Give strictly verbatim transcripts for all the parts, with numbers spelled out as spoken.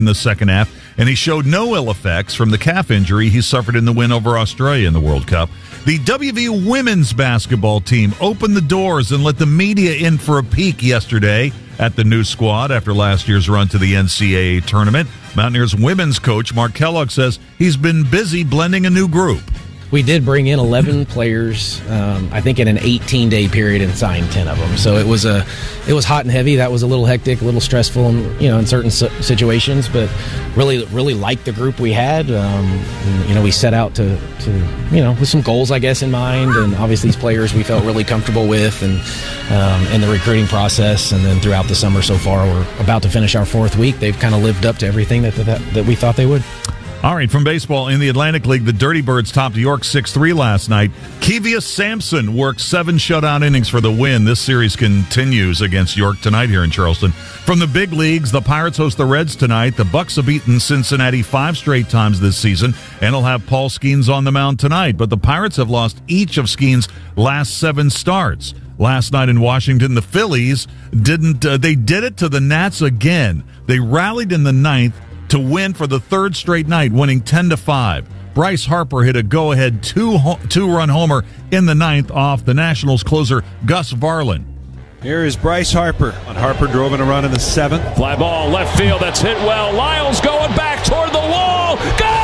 in the second half, and he showed no ill effects from the calf injury he suffered in the win over Australia in the World Cup. The W V U women's basketball team opened the doors and let the media in for a peek yesterday at the new squad after last year's run to the N C double A tournament. Mountaineers women's coach Mark Kellogg says he's been busy blending a new group. We did bring in eleven players, um, I think in an eighteen-day period, and signed ten of them. So it was a, it was hot and heavy. That was a little hectic, a little stressful, in, you know, in certain situations. But really, really liked the group we had. Um, and, you know, we set out to, to, you know, with some goals, I guess, in mind. And obviously, these players we felt really comfortable with, and um, in the recruiting process. And then throughout the summer so far, we're about to finish our fourth week. They've kind of lived up to everything that that, that we thought they would. All right, from baseball in the Atlantic League, the Dirty Birds topped York six three last night. Kevius Sampson worked seven shutout innings for the win. This series continues against York tonight here in Charleston. From the big leagues, the Pirates host the Reds tonight. The Bucks have beaten Cincinnati five straight times this season, and will have Paul Skeens on the mound tonight. But the Pirates have lost each of Skeens' last seven starts. Last night in Washington, the Phillies didn't. Uh, they did it to the Nats again. They rallied in the ninth to win for the third straight night, winning ten to five. Bryce Harper hit a go-ahead two ho- two-run homer in the ninth off the Nationals closer Gus Varlin. Here is Bryce Harper. And Harper drove in a run in the seventh. Fly ball, left field, that's hit well. Lyles going back toward the wall.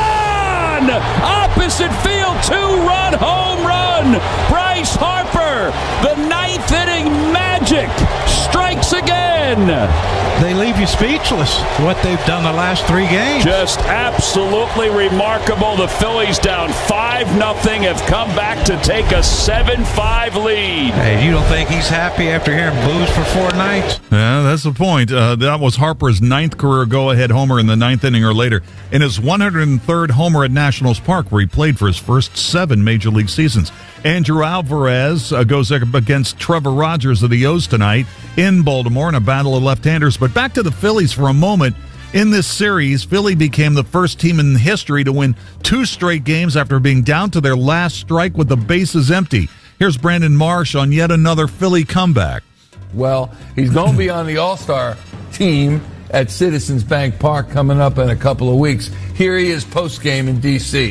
Gone! Opposite field, two-run home run. Bryce Harper, the ninth inning magic, strikes again. They leave you speechless, what they've done the last three games. Just absolutely remarkable. The Phillies down five nothing have come back to take a seven five lead. Hey, you don't think he's happy after hearing booze for four nights? Yeah, that's the point. Uh, that was Harper's ninth career go-ahead homer in the ninth inning or later, in his one hundred third homer at Nationals Park, where he played for his first seven Major League seasons. Andrew Alvarez uh, goes up against Trevor Rogers of the O's tonight in Baltimore in a battle of left-handers. But back to the Phillies for a moment. In this series, Philly became the first team in history to win two straight games after being down to their last strike with the bases empty. Here's Brandon Marsh on yet another Philly comeback. Well, he's going to be on the All-Star team at Citizens Bank Park coming up in a couple of weeks. Here he is post-game in D C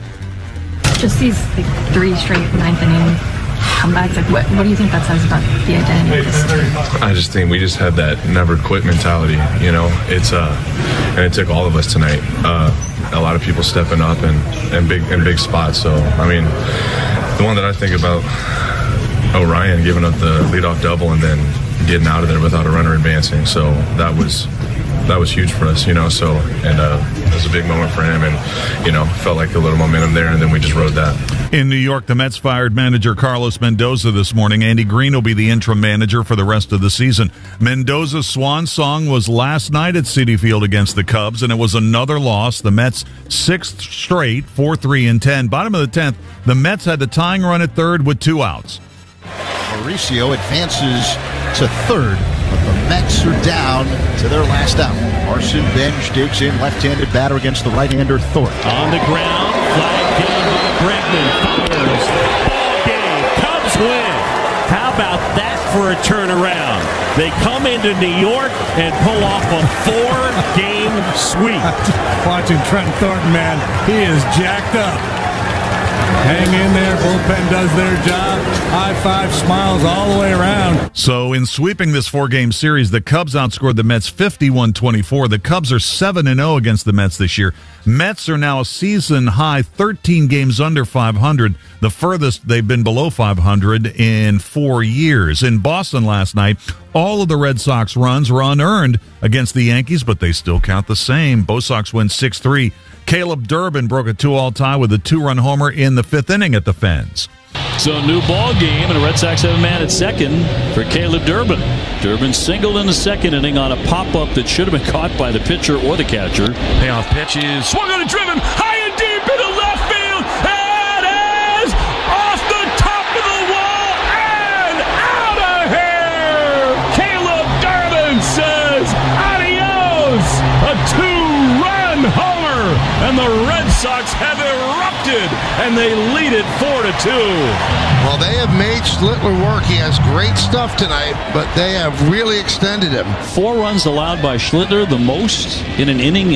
Just these like, three straight ninth inning comebacks. Like, what, what do you think that says about the identity of this team? I just think we just had that never quit mentality. You know, it's uh, and it took all of us tonight. Uh, a lot of people stepping up and and big in big spots. So I mean, the one that I think about, Orion giving up the leadoff double and then getting out of there without a runner advancing. So that was. That was huge for us, you know, so, and uh, it was a big moment for him, and, you know, felt like a little momentum there, and then we just rode that. In New York, the Mets fired manager Carlos Mendoza this morning. Andy Green will be the interim manager for the rest of the season. Mendoza's swan song was last night at Citi Field against the Cubs, and it was another loss. The Mets' sixth straight, four three and ten. Bottom of the tenth, the Mets had the tying run at third with two outs. Mauricio advances to third, but the Mets are down to their last out. Marcin Benj digs in, left-handed batter against the right-hander Thorpe. On the ground, flag given by Bregman, fires, ball game, Cubs win. How about that for a turnaround? They come into New York and pull off a four-game sweep. Watching Trent Thornton, man, he is jacked up. Hang in there, bullpen does their job. High five, smiles all the way around. So in sweeping this four-game series, the Cubs outscored the Mets fifty-one twenty-four. The Cubs are seven and oh against the Mets this year. Mets are now a season-high thirteen games under five hundred, the furthest they've been below five hundred in four years. In Boston last night, all of the Red Sox runs were unearned against the Yankees, but they still count the same. Bo Sox win six three. Caleb Durbin broke a two-all tie with a two-run homer in the fifth inning at the Fens. So new ball game, and the Red Sox have a man at second for Caleb Durbin. Durbin singled in the second inning on a pop-up that should have been caught by the pitcher or the catcher. Payoff pitch is swung on and driven high and deep into left field. It is off the top of the wall and out of here. Caleb Durbin says adios. A two-run homer. and the Red Sox have erupted, and they lead it four to two. Well, they have made Schlittler work. He has great stuff tonight, but they have really extended him. Four runs allowed by Schlittler, the most in an inning